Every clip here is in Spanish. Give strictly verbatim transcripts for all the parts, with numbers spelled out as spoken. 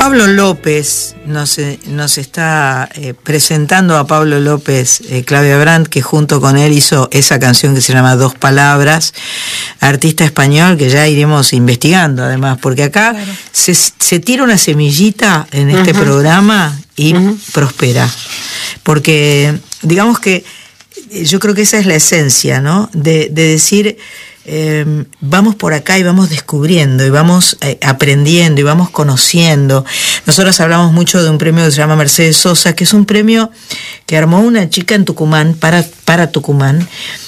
Pablo López nos, nos está eh, presentando a Pablo López, eh, Claudia Brandt, que junto con él hizo esa canción que se llama Dos Palabras, artista español que ya iremos investigando además, porque acá claro. se, se tira una semillita en este uh-huh. programa y uh-huh. prospera, porque digamos que yo creo que esa es la esencia, ¿no? De, de decir... Eh, vamos por acá y vamos descubriendo y vamos eh, aprendiendo y vamos conociendo. Nosotros hablamos mucho de un premio que se llama Mercedes Sosa, que es un premio que armó una chica en Tucumán, para, para Tucumán,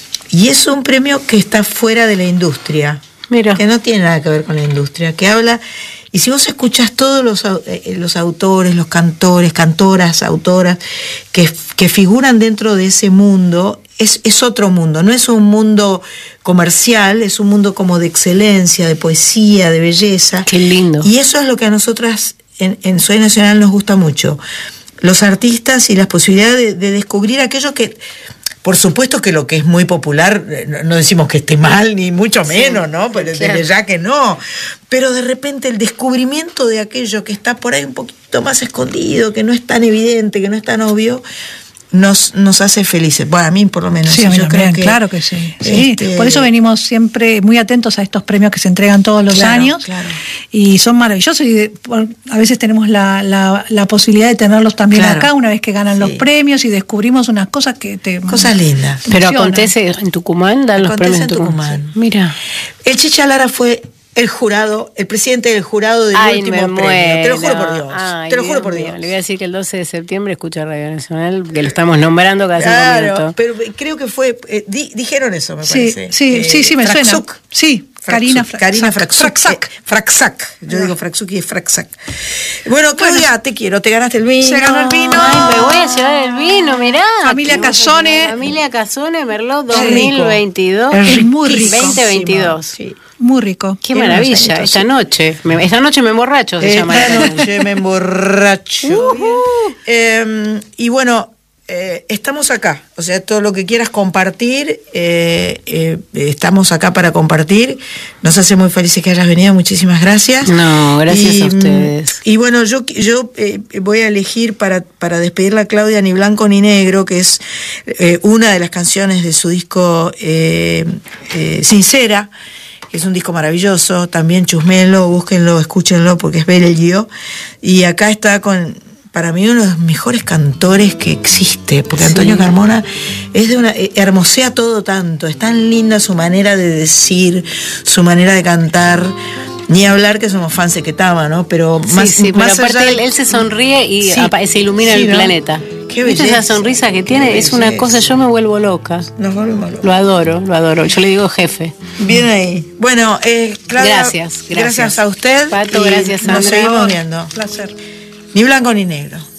y es un premio que está fuera de la industria. Mira. Que no tiene nada que ver con la industria, que habla, y si vos escuchás todos los, eh, los autores, los cantores, cantoras, autoras que, que figuran dentro de ese mundo, es, es otro mundo, no es un mundo comercial, es un mundo como de excelencia, de poesía, de belleza. Qué lindo. Y eso es lo que a nosotras en, en Soy Nacional nos gusta mucho, los artistas y las posibilidades de, de descubrir aquello que... Por supuesto que lo que es muy popular, no decimos que esté mal, ni mucho menos, sí, ¿no? Pero claro. Desde ya que no. Pero de repente el descubrimiento de aquello que está por ahí un poquito más escondido, que no es tan evidente, que no es tan obvio, nos, nos hace felices. Bueno, a mí por lo menos. Sí, a mí yo también, creo que, claro que sí. sí. Este... Por eso venimos siempre muy atentos a estos premios que se entregan todos los claro, años. Claro. Y son maravillosos. Y de, a veces tenemos la, la, la posibilidad de tenerlos también claro. acá, una vez que ganan sí. los premios y descubrimos unas cosas que te... Cosas lindas. Te Pero acontece en Tucumán, dan los premios en Tucumán. Tucumán. Mira. El Chicha Lara fue... el jurado, el presidente del jurado del Ay, último premio. Muero. Te lo juro por Dios. Ay, te lo juro Dios por mío. Dios. Le voy a decir que el doce de septiembre escucha Radio Nacional, que lo estamos nombrando cada claro, cinco minutos. Pero creo que fue, eh, di, dijeron eso, me sí, parece. Sí, eh, sí, sí, me Fraxuc. suena. Sí, Karina Fraxuc. Karina Fraxuc. Fraxac. Eh, Fraxac. Yo no. digo Fraxuc y es Fraxac. Bueno, Claudia, bueno, te quiero, te ganaste el vino. Se ganó el vino. Ay, me voy a llevar el vino, mirá. Familia Casone. Familia Casone, Merlot dos mil veintidós. Es muy rico. veinte veintidós. Sí. Muy rico. Qué maravilla, esta sí. noche. Me, esta noche me emborracho, se esta llama. Esta noche me emborracho. Uh-huh. eh, y bueno, eh, estamos acá. O sea, todo lo que quieras compartir, eh, eh, estamos acá para compartir. Nos hace muy felices que hayas venido. Muchísimas gracias. No, gracias y, a ustedes. Y bueno, yo, yo eh, voy a elegir para, para despedirla a Claudia Ni Blanco ni Negro, que es eh, una de las canciones de su disco eh, eh, Sincera. Es un disco maravilloso, también chusmenlo, búsquenlo, escúchenlo porque es bello. Y acá está con, para mí, uno de los mejores cantores que existe, porque sí. Antonio Carmona es de una, hermosea todo tanto, es tan linda su manera de decir, su manera de cantar. Ni hablar que somos fans de Ketama, ¿no? Pero más, sí, sí, más pero aparte allá de... él, él se sonríe y sí. se ilumina sí, el ¿no? planeta. Qué belleza. Esa sonrisa que tiene Qué es una belleza. Cosa, yo me vuelvo loca. Nos volvemos locos. Lo adoro, lo adoro. Yo le digo jefe. Bien ahí. Bueno, eh, Clara, gracias, gracias. Gracias a usted. Pato, gracias, Sandra. Nos seguimos viendo. Placer. Ni blanco ni negro.